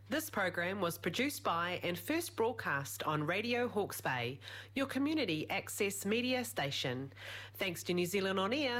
This program was produced by and first broadcast on Radio Hawke's Bay, your community access media station. Thanks to New Zealand On Air